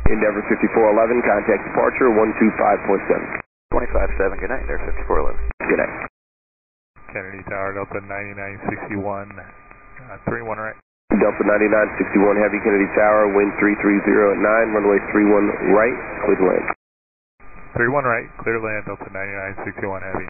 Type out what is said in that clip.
Endeavor 5411, contact departure 125.7. 25-7, good night there, 5411. Good night. Kennedy Tower, Delta 9961, 31 right. Delta 9961 Heavy, Kennedy Tower, wind 330 at 9, runway 31 right, clear to land. 31 right, clear to land, Delta 9961 Heavy.